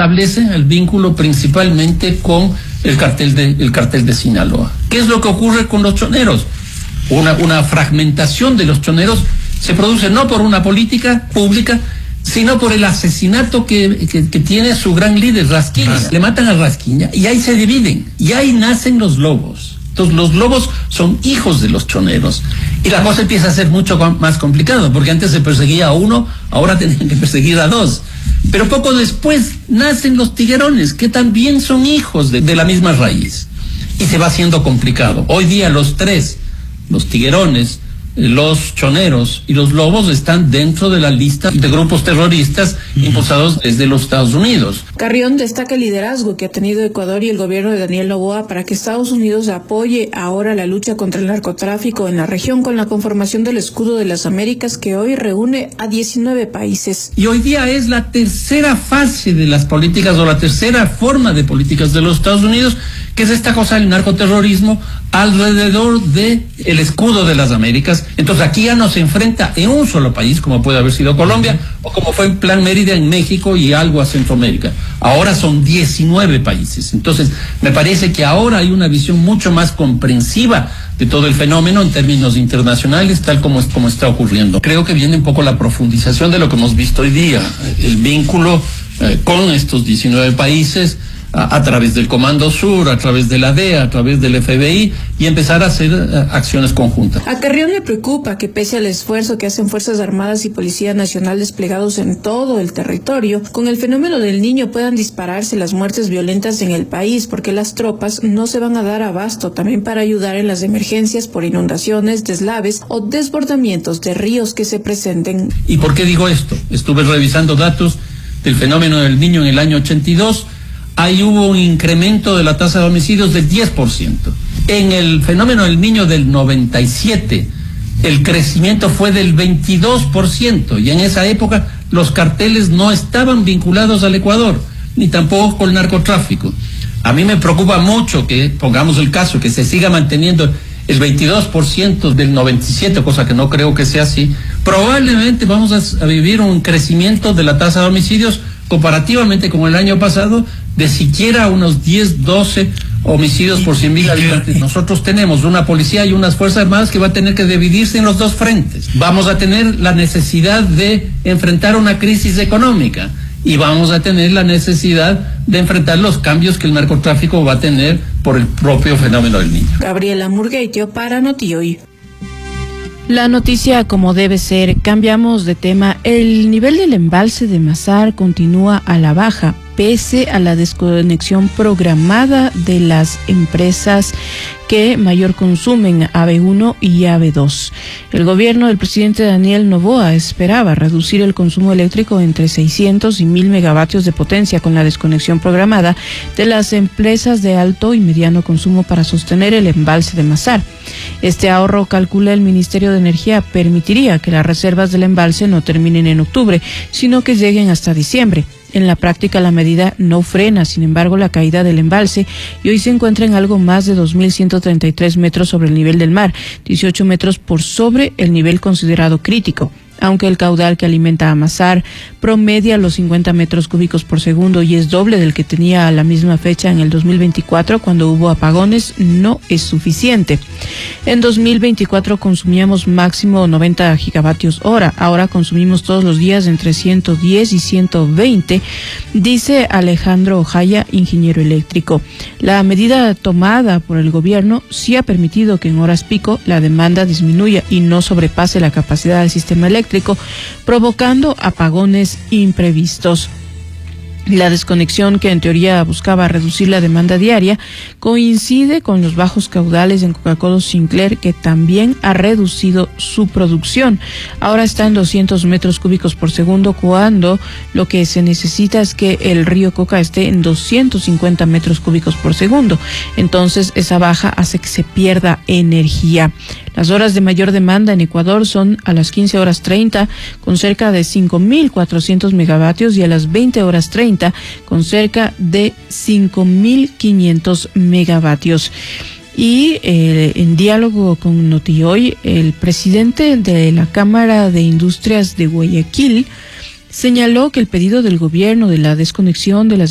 establece el vínculo principalmente con el cartel de Sinaloa. ¿Qué es lo que ocurre con los choneros? Una fragmentación de los choneros se produce no por una política pública, sino por el asesinato que tiene su gran líder, Rasquiña. Le matan a Rasquiña y ahí se dividen, y ahí nacen los lobos. Entonces los lobos son hijos de los choneros. Y la cosa empieza a ser mucho más complicada, porque antes se perseguía a uno, ahora tenían que perseguir a dos. Pero poco después nacen los tiguerones, que también son hijos de la misma raíz. Y se va haciendo complicado. Hoy día los tres, los tiguerones, los choneros y los lobos, están dentro de la lista de grupos terroristas impulsados desde los Estados Unidos. Carrión destaca el liderazgo que ha tenido Ecuador y el gobierno de Daniel Noboa para que Estados Unidos apoye ahora la lucha contra el narcotráfico en la región con la conformación del Escudo de las Américas, que hoy reúne a 19 países. Y hoy día es la tercera fase de las políticas, o la tercera forma de políticas de los Estados Unidos, que es esta cosa del narcoterrorismo alrededor de el Escudo de las Américas. Entonces aquí ya no se enfrenta en un solo país, como puede haber sido Colombia, o como fue en Plan Mérida en México y algo a Centroamérica. Ahora son 19 países. Entonces me parece que ahora hay una visión mucho más comprensiva de todo el fenómeno en términos internacionales, tal como está ocurriendo. Creo que viene un poco la profundización de lo que hemos visto hoy día, el vínculo con estos 19 países, a través del Comando Sur, a través de la DEA, a través del FBI, y empezar a hacer acciones conjuntas. A Carrión le preocupa que, pese al esfuerzo que hacen Fuerzas Armadas y Policía Nacional desplegados en todo el territorio, con el fenómeno del Niño puedan dispararse las muertes violentas en el país, porque las tropas no se van a dar abasto también para ayudar en las emergencias por inundaciones, deslaves o desbordamientos de ríos que se presenten. ¿Y por qué digo esto? Estuve revisando datos del fenómeno del Niño en el año 82. Ahí hubo un incremento de la tasa de homicidios del 10%. En el fenómeno del Niño del 97, el crecimiento fue del 22%, y en esa época los carteles no estaban vinculados al Ecuador, ni tampoco con el narcotráfico. A mí me preocupa mucho que, pongamos el caso, que se siga manteniendo el 22% del 97, cosa que no creo que sea así. Probablemente vamos a vivir un crecimiento de la tasa de homicidios comparativamente con el año pasado de siquiera unos 10, 12 homicidios por 100.000 habitantes. Nosotros tenemos una policía y unas fuerzas armadas que va a tener que dividirse en los dos frentes. Vamos a tener la necesidad de enfrentar una crisis económica y vamos a tener la necesidad de enfrentar los cambios que el narcotráfico va a tener por el propio fenómeno del Niño. Gabriela Murgueitio para Notihoy. La noticia como debe ser. Cambiamos de tema. El nivel del embalse de Mazar continúa a la baja, pese a la desconexión programada de las empresas que mayor consumen, AB1 y AB2. El gobierno del presidente Daniel Noboa esperaba reducir el consumo eléctrico entre 600 y 1.000 megavatios de potencia con la desconexión programada de las empresas de alto y mediano consumo para sostener el embalse de Mazar. Este ahorro, calcula el Ministerio de Energía, permitiría que las reservas del embalse no terminen en octubre, sino que lleguen hasta diciembre. En la práctica, la medida no frena, sin embargo, la caída del embalse, y hoy se encuentra en algo más de 2.133 metros sobre el nivel del mar, 18 metros por sobre el nivel considerado crítico. Aunque el caudal que alimenta a Mazar promedia los 50 metros cúbicos por segundo y es doble del que tenía a la misma fecha en el 2024, cuando hubo apagones, no es suficiente. En 2024 consumíamos máximo 90 gigavatios hora, ahora consumimos todos los días entre 110 y 120, dice Alejandro Ojaya, ingeniero eléctrico. La medida tomada por el gobierno sí ha permitido que en horas pico la demanda disminuya y no sobrepase la capacidad del sistema eléctrico, provocando apagones imprevistos. La desconexión, que en teoría buscaba reducir la demanda diaria, coincide con los bajos caudales en Coca-Cola Sinclair, que también ha reducido su producción. Ahora está en 200 metros cúbicos por segundo, cuando lo que se necesita es que el río Coca esté en 250 metros cúbicos por segundo. Entonces, esa baja hace que se pierda energía. Las horas de mayor demanda en Ecuador son a las 15:30 con cerca de 5.400 megavatios y a las 20:30 con cerca de 5.500 megavatios. Y en diálogo con Notihoy, el presidente de la Cámara de Industrias de Guayaquil señaló que el pedido del gobierno de la desconexión de las